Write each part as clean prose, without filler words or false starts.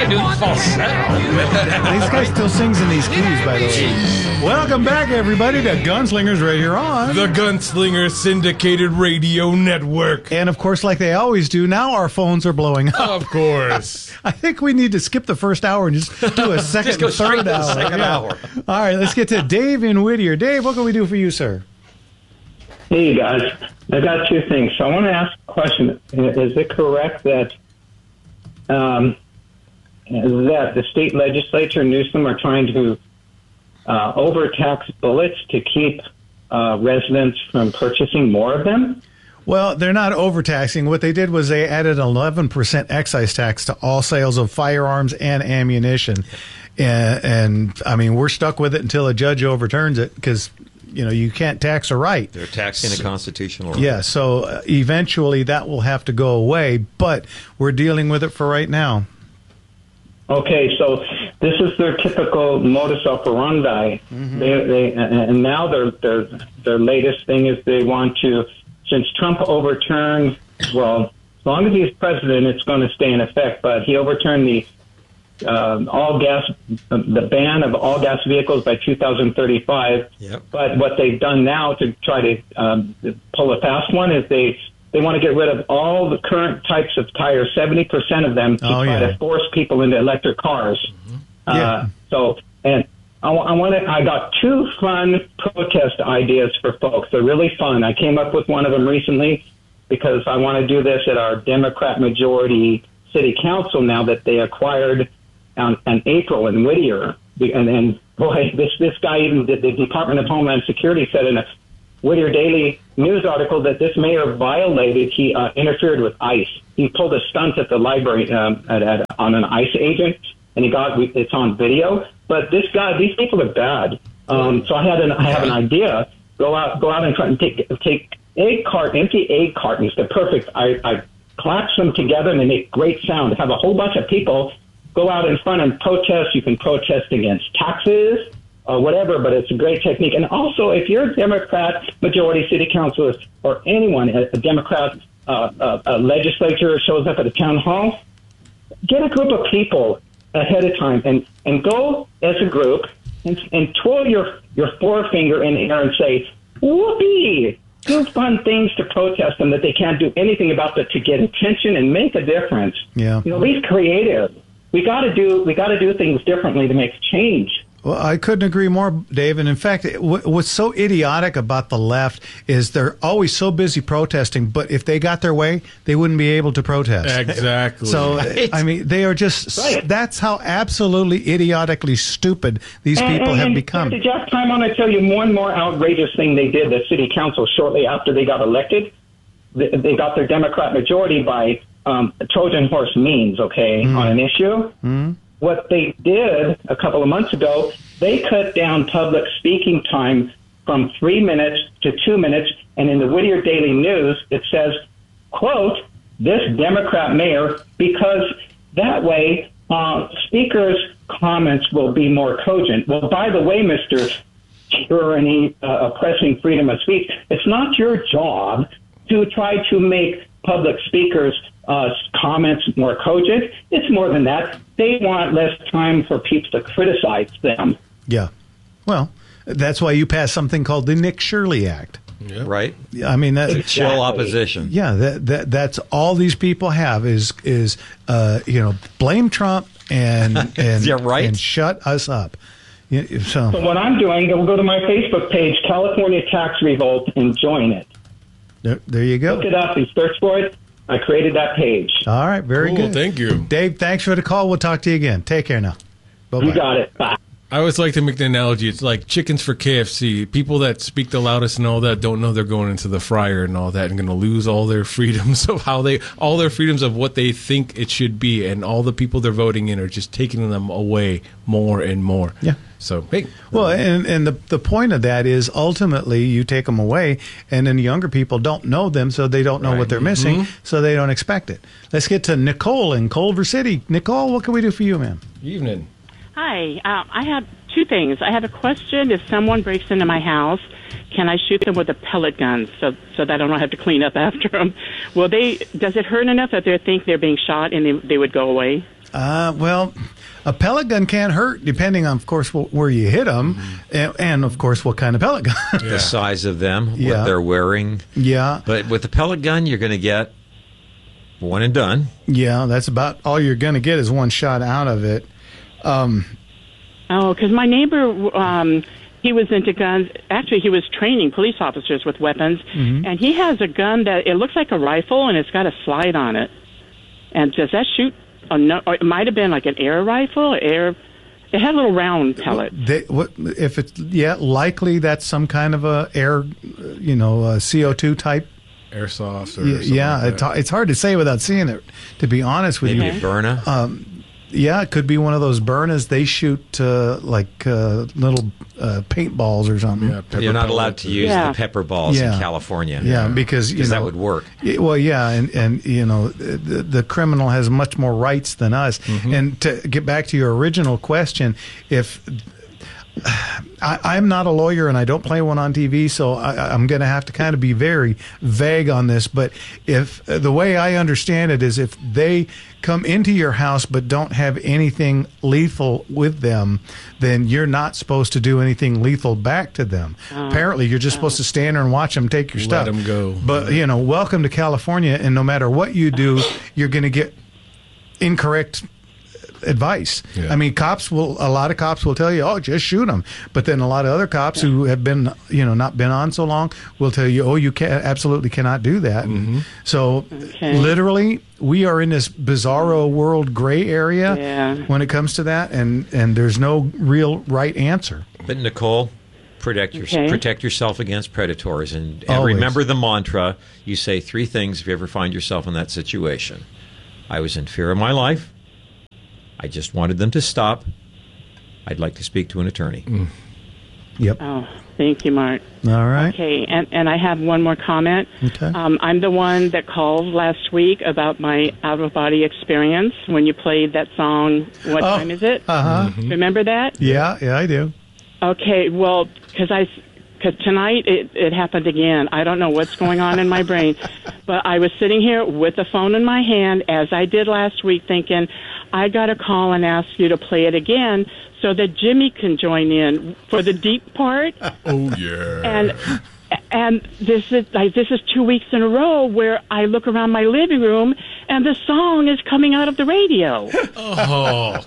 I do falsetto. This guy still sings in these keys, by the way. Welcome back, everybody, to Gunslingers right here on the Gunslinger Syndicated Radio Network. And, of course, like they always do, now our phones are blowing up. Of course. I think we need to skip the first hour and just do a second Just go and straight third to the hour. second hour. All right, let's get to Dave in Whittier. Dave, what can we do for you, sir? Hey, guys. I got two things. So I want to ask a question. Is it correct that the state legislature, Newsom, are trying to overtax bullets to keep residents from purchasing more of them? Well, they're not overtaxing. What they did was they added an 11% excise tax to all sales of firearms and ammunition. And I mean, we're stuck with it until a judge overturns it because, you know, you can't tax a right. They're taxing a constitutional right. Yeah, so eventually that will have to go away, but we're dealing with it for right now. Okay, so this is their typical modus operandi. Mm-hmm. And now their latest thing is they want to, since Trump overturned, well, as long as he's president, it's going to stay in effect, but he overturned the ban of all gas vehicles by 2035. Yep. But what they've done now to try to pull a fast one is they want to get rid of all the current types of tires, 70% of them, to try to force people into electric cars. Mm-hmm. I got two fun protest ideas for folks. They're really fun. I came up with one of them recently because I want to do this at our Democrat majority city council now that they acquired in April in Whittier. And boy, this guy, even the Department of Homeland Security said in a Whittier Daily News article that this mayor violated, he interfered with ICE. He pulled a stunt at the library on an ICE agent, and it's on video. But these people are bad. So I have an idea. Go out and try and take empty egg cartons. They're perfect. I collapse them together and they make great sound. Have a whole bunch of people go out in front and protest. You can protest against taxes or whatever, but it's a great technique. And also, if you're a Democrat majority city councilor or anyone, a Democrat a legislature shows up at a town hall, get a group of people ahead of time and go as a group and twirl your forefinger in the air and say, whoopee! Do fun things to protest them that they can't do anything about, but to get attention and make a difference. Yeah. You know, be creative. We got to do things differently to make change. Well, I couldn't agree more, Dave. And in fact, what's so idiotic about the left is they're always so busy protesting, but if they got their way, they wouldn't be able to protest. Exactly. So, I mean, they are just, that's how absolutely idiotically stupid these people have become. Dr. Jeff, I want to tell you one more outrageous thing they did, the city council, shortly after they got elected. They got their Democrat majority by Trojan horse means, on an issue. Mm. What they did a couple of months ago, they cut down public speaking time from 3 minutes to 2 minutes. And in the Whittier Daily News, it says, quote, this Democrat mayor, because that way speakers' comments will be more cogent. Well, by the way, Mr. Tyranny, oppressing freedom of speech, it's not your job to try to make public speakers' comments more cogent. It's more than that. They want less time for people to criticize them. Yeah. Well, that's why you passed something called the Nick Shirley Act. Yep. Right. I mean, that's chill opposition. Yeah, that's all these people have is blame Trump and and shut us up. So what I'm doing, go to my Facebook page, California Tax Revolt, and join it. There you go. Look it up and search for it. I created that page. All right, very good. Thank you. Dave, thanks for the call. We'll talk to you again. Take care now. Bye-bye. You got it. Bye. I always like to make the analogy. It's like chickens for KFC. People that speak the loudest and all that don't know they're going into the fryer and all that and going to lose all their freedoms of all their freedoms of what they think it should be. And all the people they're voting in are just taking them away more and more. Yeah. So, hey. Well, and the point of that is ultimately you take them away and then younger people don't know them, so they don't know what they're missing, so they don't expect it. Let's get to Nicole in Culver City. Nicole, what can we do for you, ma'am? Evening. Hi. I have two things. I have a question. If someone breaks into my house, can I shoot them with a pellet gun so that I don't have to clean up after them? Does it hurt enough that they think they're being shot and they would go away? Well, a pellet gun can hurt depending on, of course, where you hit them, and of course, what kind of pellet gun. The size of them, Yeah. what they're wearing. Yeah. But with the pellet gun, you're going to get one and done. Yeah, that's about all you're going to get is one shot out of it. Because my neighbor, he was into guns. Actually, he was training police officers with weapons, and he has a gun that it looks like a rifle, and it's got a slide on it. And does that shoot? Or it might have been like an air rifle. It had a little round pellet. Likely that's some kind of a air, CO2 type. Airsoft or Yeah, something like that. it's hard to say without seeing it. To be honest with Maybe you, a burner. yeah, it could be one of those burners. They shoot little paintballs or something. Yeah, pepper You're not allowed pellets. to use Yeah. the pepper balls Yeah. in California. Yeah, because that would work. Well, yeah, and the criminal has much more rights than us. And to get back to your original question, if I'm not a lawyer and I don't play one on TV, so I'm going to have to kind of be very vague on this. But if the way I understand it is, if they come into your house but don't have anything lethal with them, then you're not supposed to do anything lethal back to them. Apparently, you're just supposed to stand there and watch them take your stuff. Let them go. But welcome to California, and no matter what you do, you're going to get incorrect advice. Yeah. I mean, a lot of cops will tell you, oh, just shoot them. But then a lot of other cops who have been, not been on so long will tell you, oh, you absolutely cannot do that. So literally, we are in this bizarro world gray area when it comes to that. And there's no real right answer. But Nicole, protect yourself against predators. And Always. remember the mantra, you say 3 things if you ever find yourself in that situation. I was in fear of my life. I just wanted them to stop. I'd like to speak to an attorney. Yep. Oh, thank you, Mark. All right. Okay, and I have one more comment. Okay. I'm the one that called last week about my out-of-body experience when you played that song, What Time Is It? Uh-huh. Remember that? Yeah, I do. Okay, well, because tonight it happened again. I don't know what's going on in my brain, but I was sitting here with the phone in my hand, as I did last week, thinking, I got to call and ask you to play it again so that Jimmy can join in for the deep part. Oh, yeah. And this is 2 weeks in a row where I look around my living room and the song is coming out of the radio. Oh,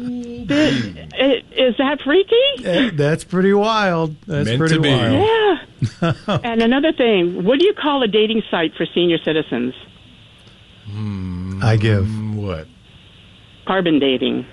Is that freaky? That's pretty wild. That's Meant pretty to be. wild. Yeah. And another thing, what do you call a dating site for senior citizens? I give. what? Carbon dating.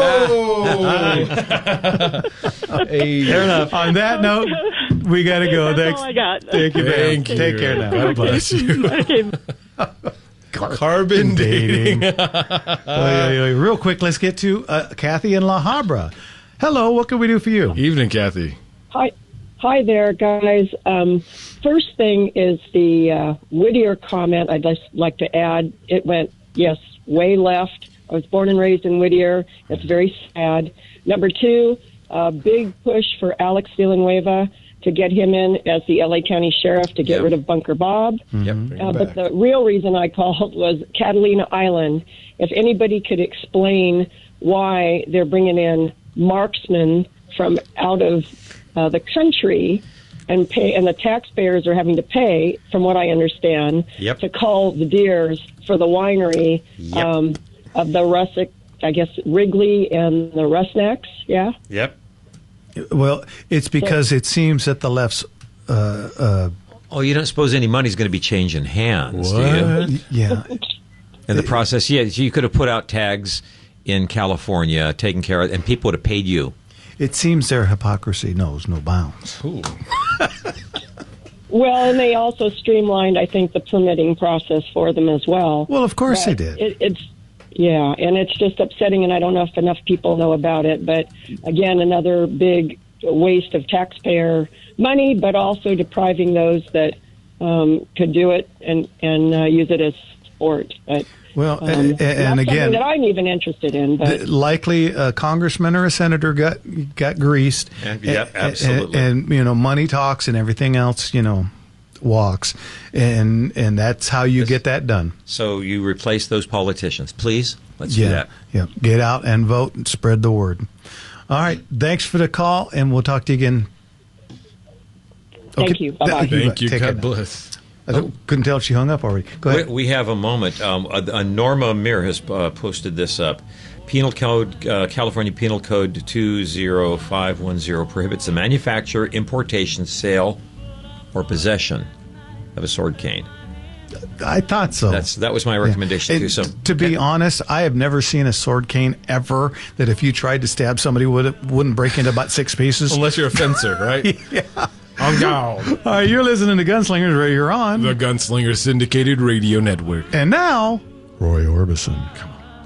Fair enough. On that note, we got to go. That's all I got. Thank you, ma'am. Thank you. Take care now. God bless you. Okay. Carbon dating. Real quick, let's get to Kathy in La Habra. Hello, what can we do for you? Evening, Kathy. Hi there, guys. First thing is the Whittier comment. I'd just like to add, it went, yes, way left. I was born and raised in Whittier. It's very sad. Number two, big push for Alex Villanueva to get him in as the LA County Sheriff to get rid of Bunker Bob. But the real reason I called was Catalina Island. If anybody could explain why they're bringing in marksmen from out of the country and the taxpayers are having to pay, from what I understand, to cull the deers for the winery of the Russick, I guess, Wrigley and the Rusnacks, yeah? Yep. Well, it's because it seems that the left's... Oh, you don't suppose any money's going to be changing hands, do you? Yeah. In the process, you could have put out tags in California, taken care of, and people would have paid you. It seems their hypocrisy knows no bounds. Ooh. Well, and they also streamlined, I think, the permitting process for them as well. Well, of course they did. And it's just upsetting, and I don't know if enough people know about it. But again, another big waste of taxpayer money, but also depriving those that could do it and use it as sport. But Well, not and something again, that I'm even interested in. But likely a congressman or a senator got greased. Yep, absolutely. And money talks and everything else, walks, and that's how you get that done. So you replace those politicians, please. Let's do that. Yeah, get out and vote and spread the word. All right, thanks for the call, and we'll talk to you again. Thank you. Bye-bye. Thank you. Take care God now. bless. I couldn't tell if she hung up already. Go ahead. We have a moment. Norma Mir has posted this up. Penal Code, California Penal Code 20510 prohibits the manufacture, importation, sale, or possession of a sword cane. I thought so. That was my recommendation too. So to be honest, I have never seen a sword cane ever that if you tried to stab somebody wouldn't break into about 6 pieces. Unless you're a fencer, right? Yeah. On go. All right, you're listening to Gunslingers Radio on. The Gunslinger Syndicated Radio Network. And now, Roy Orbison.